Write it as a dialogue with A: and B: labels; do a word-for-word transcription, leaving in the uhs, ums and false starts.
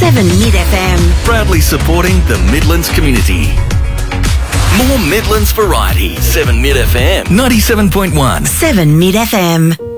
A: seven Mid F M.
B: Proudly supporting the Midlands community. More Midlands variety. seven Mid F M. ninety-seven point one.
A: seven Mid F M.